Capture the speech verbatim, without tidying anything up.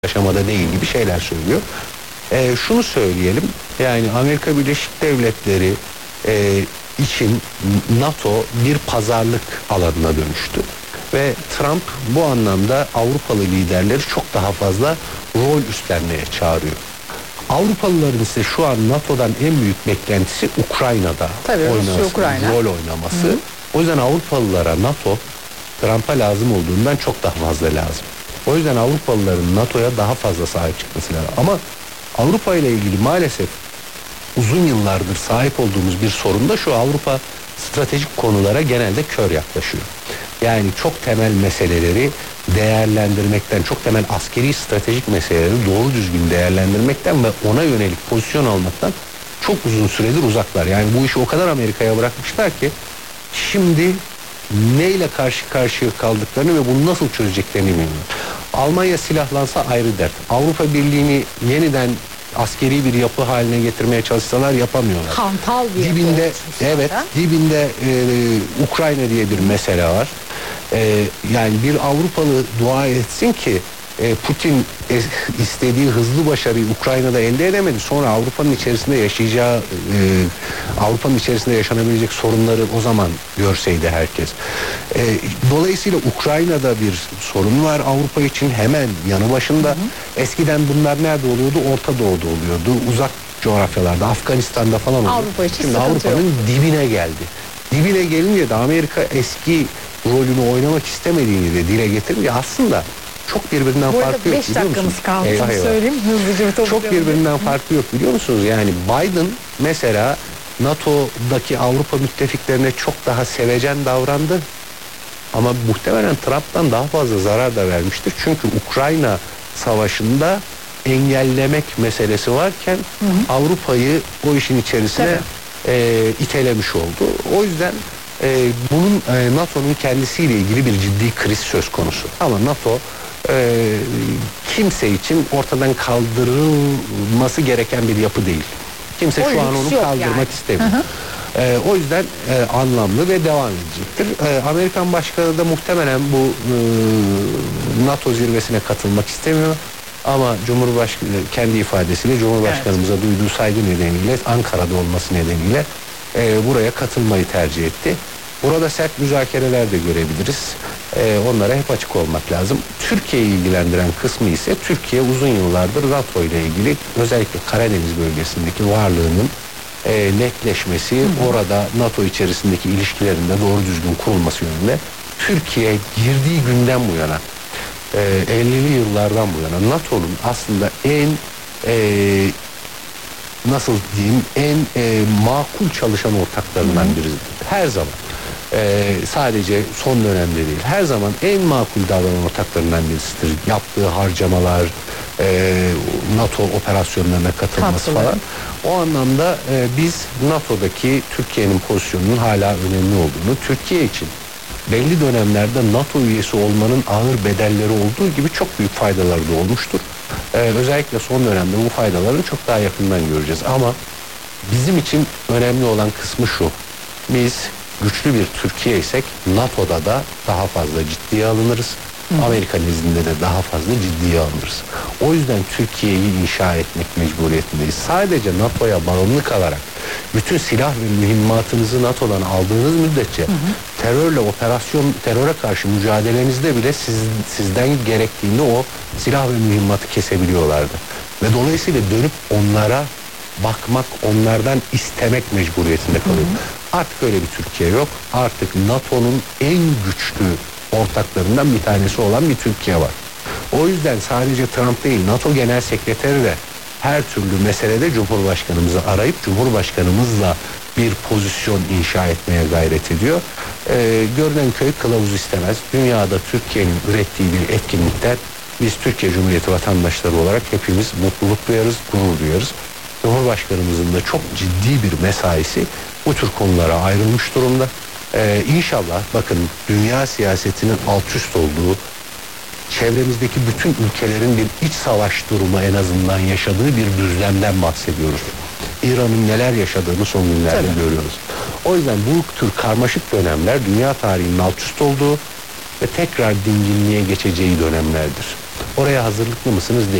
aşamada değil gibi şeyler söylüyor. E, şunu söyleyelim, yani Amerika Birleşik Devletleri e, için NATO bir pazarlık alanına dönüştü. Ve Trump bu anlamda Avrupalı liderleri çok daha fazla rol üstlenmeye çağırıyor. Avrupalıların ise şu an NATO'dan en büyük beklentisi Ukrayna'da Tabii, oynaması, Ukrayna. rol oynaması. Hı. O yüzden Avrupalılara NATO Trump'a lazım olduğundan çok daha fazla lazım. O yüzden Avrupalıların NATO'ya daha fazla sahip çıkması lazım. Ama Avrupa ile ilgili maalesef uzun yıllardır sahip olduğumuz bir sorun da şu: Avrupa stratejik konulara genelde kör yaklaşıyor. Yani çok temel meseleleri değerlendirmekten, çok temel askeri stratejik meseleleri doğru düzgün değerlendirmekten ve ona yönelik pozisyon almaktan çok uzun süredir uzaklar. Yani bu işi o kadar Amerika'ya bırakmışlar ki şimdi neyle karşı karşıya kaldıklarını ve bunu nasıl çözeceklerini bilmiyorum. Almanya silahlansa ayrı dert. Avrupa Birliği'ni yeniden askeri bir yapı haline getirmeye çalışsalar yapamıyorlar. Hantal bir dibinde, yapı evet, zaten. dibinde e, Ukrayna diye bir mesele var. E, yani bir Avrupalı dua etsin ki e, Putin e, istediği hızlı başarıyı Ukrayna'da elde edemedi. Sonra Avrupa'nın içerisinde yaşayacağı, e, Avrupa'nın içerisinde yaşanabilecek sorunları o zaman görseydi herkes. E, dolayısıyla Ukrayna'da bir sorun var Avrupa için, hemen yanı başında. Hı hı. Eskiden bunlar nerede oluyordu? Orta Doğu'da oluyordu. Uzak coğrafyalarda, Afganistan'da falan oluyordu. Avrupa için Şimdi sıkıntı Avrupa'nın yok. dibine geldi. Dibine gelince de Amerika eski rolünü oynamak istemediğini de dile getirince aslında çok birbirinden Bu arada farkı yok, beş biliyor dakikamız musunuz? kaldı. Eyvah eyvah. Söyleyeyim hızlıca bir Çok birbirinden farkı yok, biliyor musunuz? Yani Biden mesela NATO'daki Avrupa müttefiklerine çok daha sevecen davrandı. Ama muhtemelen Trump'tan daha fazla zarar da vermiştir. Çünkü Ukrayna savaşında engellemek meselesi varken hı hı. Avrupa'yı o işin içerisine e, itelemiş oldu. O yüzden e, bunun e, NATO'nun kendisiyle ilgili bir ciddi kriz söz konusu. Ama NATO e, kimse için ortadan kaldırılması gereken bir yapı değil. Kimse o şu an onu kaldırmak yani. istemiyor. Hı hı. Ee, o yüzden e, anlamlı ve devam edecektir. Ee, Amerikan başkanı da muhtemelen bu e, NATO zirvesine katılmak istemiyor. Ama Cumhurbaşkanı kendi ifadesiyle Cumhurbaşkanımıza evet. duyduğu saygı nedeniyle, Ankara'da olması nedeniyle e, buraya katılmayı tercih etti. Burada sert müzakereler de görebiliriz. E, onlara hep açık olmak lazım. Türkiye'yi ilgilendiren kısmı ise Türkiye uzun yıllardır NATO ile ilgili özellikle Karadeniz bölgesindeki varlığının E, netleşmesi, hı hı. orada NATO içerisindeki ilişkilerinde doğru düzgün kurulması yönünde Türkiye girdiği günden bu yana, e, ellili yıllardan bu yana NATO'nun aslında en e, nasıl diyeyim en e, makul çalışan ortaklarından biridir. Her zaman. E, sadece son dönemde değil, her zaman en makul davranan ortaklarından birisidir. Yaptığı harcamalar, e, NATO operasyonlarına katılması Tatlı. falan. O anlamda e, biz NATO'daki Türkiye'nin pozisyonunun hala önemli olduğunu, Türkiye için belli dönemlerde NATO üyesi olmanın ağır bedelleri olduğu gibi çok büyük faydaları da olmuştur. E, özellikle son dönemde bu faydalarını çok daha yakından göreceğiz. Ama bizim için önemli olan kısmı şu: biz güçlü bir Türkiye isek NATO'da da daha fazla ciddiye alınırız. Hı. Amerika nezdinde de daha fazla ciddiye alınırız. O yüzden Türkiye'yi inşa etmek mecburiyetindeyiz. Sadece NATO'ya bağımlı kalarak bütün silah ve mühimmatınızı NATO'dan aldığınız müddetçe hı hı. terörle operasyon, teröre karşı mücadelenizde bile siz, sizden gerektiğinde o silah ve mühimmatı kesebiliyorlardı. Ve dolayısıyla dönüp onlara bakmak, onlardan istemek mecburiyetinde kalıyor. Hı hı. Artık öyle bir Türkiye yok. Artık NATO'nun en güçlü ortaklarından bir tanesi olan bir Türkiye var. O yüzden sadece Trump değil, NATO Genel Sekreteri de her türlü meselede Cumhurbaşkanımızı arayıp Cumhurbaşkanımızla bir pozisyon inşa etmeye gayret ediyor. Ee, görünen köy kılavuz istemez. Dünyada Türkiye'nin ürettiği bir etkinlikten biz Türkiye Cumhuriyeti vatandaşları olarak hepimiz mutluluk duyarız, gurur duyarız. Cumhurbaşkanımızın da çok ciddi bir mesaisi bu tür konulara ayrılmış durumda. Ee, İnşallah bakın, dünya siyasetinin alt üst olduğu, çevremizdeki bütün ülkelerin bir iç savaş durumu en azından yaşadığı bir düzlemden bahsediyoruz. İran'ın neler yaşadığını son günlerde Tabii. görüyoruz. O yüzden bu tür karmaşık dönemler dünya tarihinin alt üst olduğu ve tekrar dinginliğe geçeceği dönemlerdir. Oraya hazırlıklı mısınız? Değil.